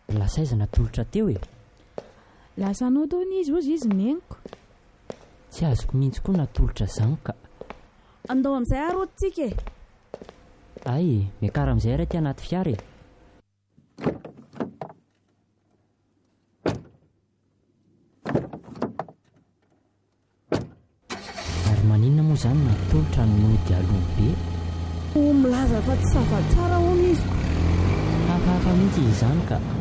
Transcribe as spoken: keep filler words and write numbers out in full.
lasaizana tolotra teo e. Lasanao taony izy ozy izy meniko. Tsy azoko mihitsy koa natolotra izany ka. Andao amin'izay arotsika e. Ay, miakara amin'izay ary aty anaty fiara e. Ary maninona moa izany natolotra ny mody aloha be? Ho milaza fa tsy sava tsara hono izy. Hafahafa mihitsy izany ka.